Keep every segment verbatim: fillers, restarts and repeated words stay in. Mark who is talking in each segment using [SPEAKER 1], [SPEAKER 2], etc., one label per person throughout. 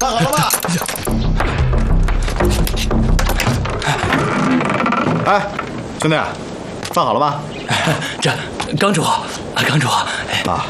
[SPEAKER 1] 饭好了吗？哎，兄弟，饭好了吗？
[SPEAKER 2] 这刚煮好，刚煮好。
[SPEAKER 1] 啊。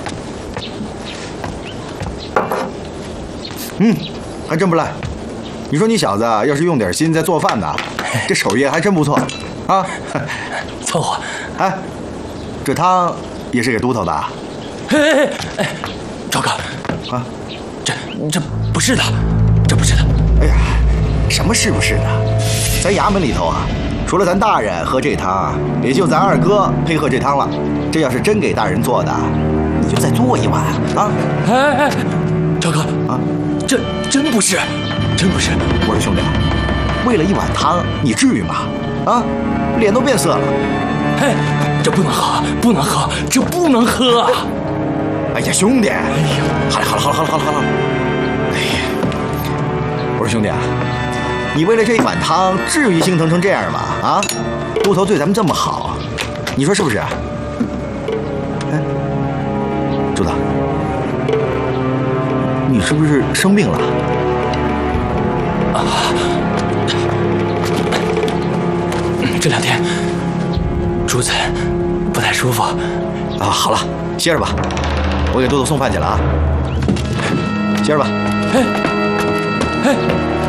[SPEAKER 1] 嗯，还真不赖。你说你小子要是用点心在做饭呢，这手艺还真不错啊。
[SPEAKER 2] 凑合。
[SPEAKER 1] 哎，这汤也是给都头的。
[SPEAKER 2] 哎哎哎，赵哥，啊，这这不是的，这不是的。
[SPEAKER 1] 哎呀，什么是不是的？咱衙门里头啊，除了咱大人喝这汤，也就咱二哥配喝这汤了。这要是真给大人做的，你就再做一碗啊！
[SPEAKER 2] 哎哎，赵哥啊，这真不是，真不是。
[SPEAKER 1] 我说兄弟，为了一碗汤，你至于吗？啊，脸都变色了。
[SPEAKER 2] 哎，这不能喝，不能喝，这不能喝啊！
[SPEAKER 1] 哎呀，兄弟，哎呀，好了好了好了好了好了好了。哎呀，我说兄弟啊，你为了这一碗汤，至于心疼成这样吗？啊，都头对咱们这么好，你说是不是？哎，朱子，你是不是生病了？
[SPEAKER 2] 啊，这两天主子不太舒服。
[SPEAKER 1] 啊，好了，歇着吧，我给都头送饭去了啊，歇着吧。
[SPEAKER 2] 哎哎。